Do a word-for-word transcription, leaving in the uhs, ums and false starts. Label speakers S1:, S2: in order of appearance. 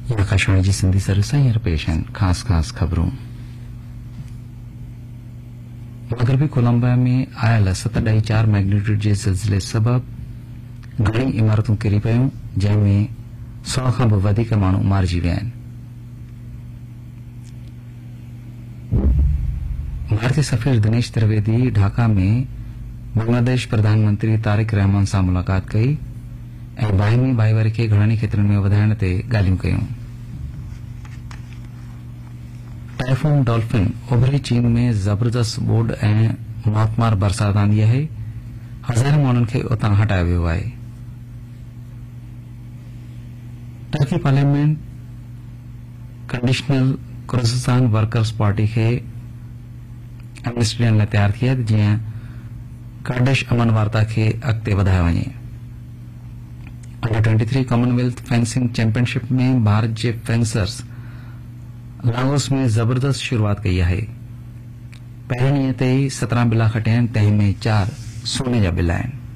S1: आकाशवाणी जी Sindhi service हींअर पेश आहिनि ख़ासि ख़ासि ख़बरूं। मगरबी कोलंबिया में आयल सत ॾाई चार मैग्नीट्यूड जे ज़िलज़िले सबबि घणी इमारतूं किरी पयूं, जंहिंमें सौ खां बि वधीक माण्हू मारिजी विया आहिनि। भारतीय सफ़ीर दिनेश त्रिवेदी ढाका में बांग्लादेश प्रधानमंत्री तारिक रहमान सां मुलाक़ात कई ऐं बाहिमी भाईवारी खे घणनि खेत्रनि में वधाइण ते ॻाल्हियूं कयूं। टाइफून डॉल्फिन ओभरी चीन में ज़बरदस्त ॿोॾ ऐं मौतमार बरसात आंदी आहे। हज़ारे माण्हुनि खे उतां हटायो वियो आहे। Turkey parliament conditional Kurdistan workers party खे एमनेस्टी ॾियण लाइ तयार थी आहे, जीअं कार्डिश अमन वार्ता खे अॻिते वधायो वञे। अंडर तेईस कॉमनवेल्थ फेंसिंग चैंपियनशिप में भारत जे फेंसर्स लागोस में ज़बरदस्त शुरूआत कई आहे। पहिरें ॾींहं ते ई सत्रहं बिला खटिया आहिनि, तंहिं में चार सोने जा बिल आहिनि।